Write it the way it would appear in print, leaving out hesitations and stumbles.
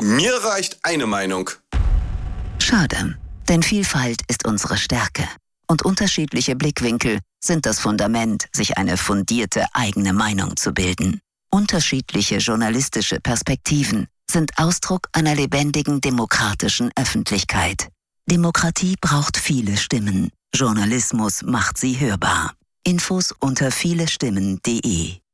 Mir reicht eine Meinung. Schade, denn Vielfalt ist unsere Stärke. Und unterschiedliche Blickwinkel sind das Fundament, sich eine fundierte eigene Meinung zu bilden. Unterschiedliche journalistische Perspektiven sind Ausdruck einer lebendigen demokratischen Öffentlichkeit. Demokratie braucht viele Stimmen. Journalismus macht sie hörbar. Infos unter vielestimmen.de